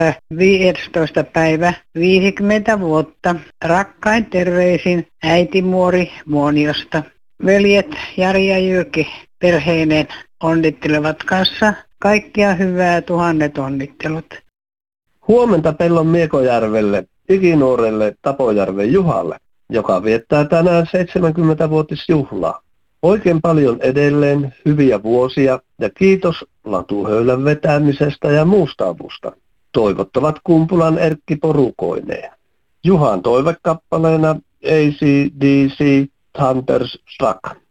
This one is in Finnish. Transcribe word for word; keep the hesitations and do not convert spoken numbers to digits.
viidestoista päivä, viisikymmentä vuotta. Rakkain terveisin äiti Muori Muoniosta. Veljet Jari ja Jyrki perheineen onnittelevat kanssa. Kaikkia hyvää, tuhannet onnittelut. Huomenta Pellon Miekojärvelle, ikinuorelle Tapojärven Juhalle, joka viettää tänään seitsemänkymmentävuotisjuhlaa. Oikein paljon edelleen hyviä vuosia ja kiitos latuhöylän vetämisestä ja muusta avusta. Toivottavat Kumpulan Erkki porukoineen. Juhan toivekappaleena A C D C Thunderstruck.